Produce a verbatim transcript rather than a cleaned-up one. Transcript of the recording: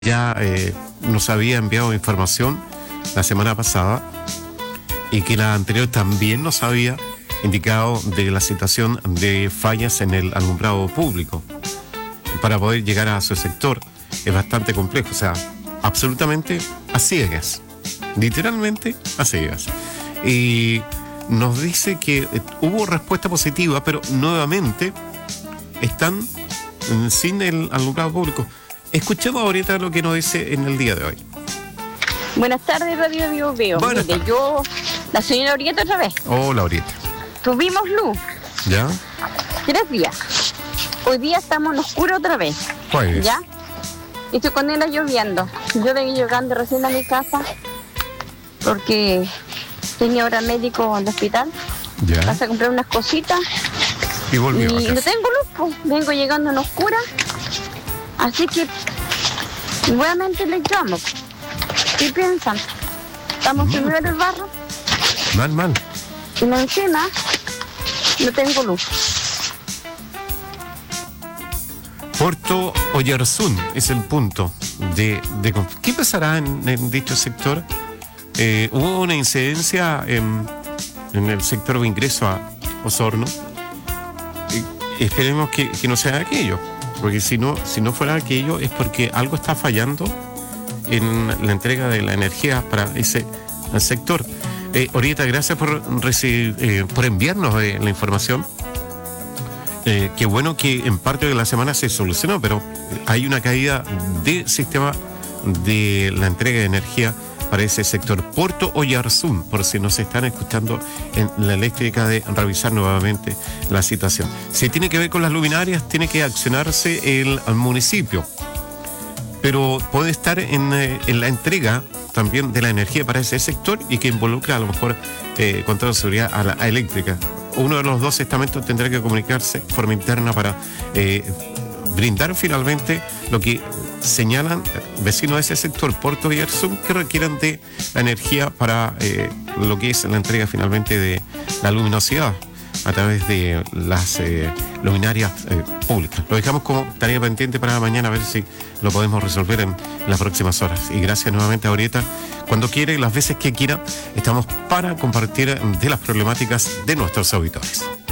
ya eh, nos había enviado información la semana pasada y que la anterior también nos había indicado de la situación de fallas en el alumbrado público para poder llegar a su sector. Es bastante complejo, o sea, absolutamente a ciegas, literalmente a ciegas. Y nos dice que hubo respuesta positiva, pero nuevamente están sin el alumbrado público. Escuchemos ahorita lo que nos dice en el día de hoy. Buenas tardes, Radio Bio Bio. Buenas Mire, tardes. yo, la señora Orieta otra vez. Hola, Orieta. Tuvimos luz ¿Ya? tres días. Hoy día estamos en oscuro otra vez. Pues. ¿Ya? Y estoy con ella lloviendo. Yo venía llegando recién a mi casa porque tenía hora médico en el hospital. Ya. Vas a comprar unas cositas Y volvió y a no casa. tengo luz, pues. Vengo llegando en oscura. Así que nuevamente le llamo. ¿Qué piensan? Estamos Mm. primero en el barro Mal, mal. y más encima no tengo luz. Puerto Oyarzún es el punto de, de... ¿Qué pasará en, en dicho sector? Eh, hubo una incidencia en, en el sector de ingreso a Osorno. Y esperemos que, que no sea aquello, porque si no, si no fuera aquello es porque algo está fallando en la entrega de la energía para ese sector. Eh, Orieta, gracias por, recibir, eh, por enviarnos eh, la información. Eh, qué bueno que en parte de la semana se solucionó, pero hay una caída del sistema de la entrega de energía para ese sector. Puerto Oyarzún, por si nos están escuchando en la eléctrica, de revisar nuevamente la situación. Si tiene que ver con las luminarias, tiene que accionarse el, el municipio, pero puede estar en, eh, en la entrega también de la energía para ese sector y que involucra a lo mejor eh, control de seguridad a la a eléctrica. Uno de los dos estamentos tendrá que comunicarse de forma interna para eh, brindar finalmente lo que señalan vecinos de ese sector, Puerto Oyarzún, que requieren de la energía para eh, lo que es la entrega finalmente de la luminosidad a través de las eh, luminarias eh, públicas. Lo dejamos como tarea pendiente para mañana, a ver si lo podemos resolver en las próximas horas. Y gracias nuevamente a Orieta. Cuando quiere, las veces que quiera, estamos para compartir de las problemáticas de nuestros auditores.